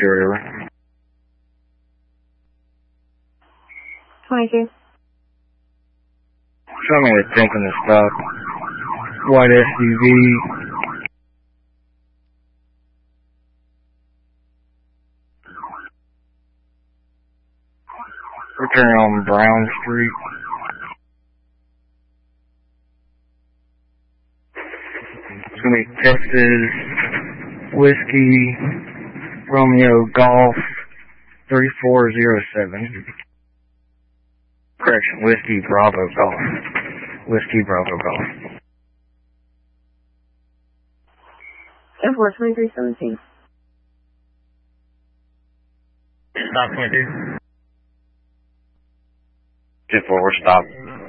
River. 22. Show me attempting to stop. White SUV. Return on Brown Street. It's going to be Texas Whiskey Romeo Golf 3407. Correction, Whiskey Bravo Golf. Whiskey Bravo Golf. 10-4-23-17. Stop 22. 10-4, stop.